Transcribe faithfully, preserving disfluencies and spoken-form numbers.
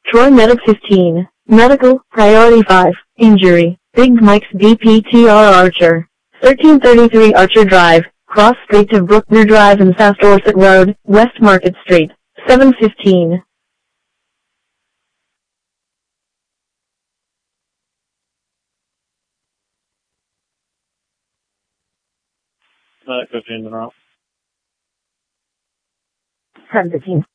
Troy Medic fifteen. Medical, Priority five. Injury, Big Mike's D P T R Archer. thirteen thirty-three Archer Drive, cross street to Brookner Drive and South Dorset Road, West Market Street. seven fifteen. Medic fifteen, Monroe. seven fifteen.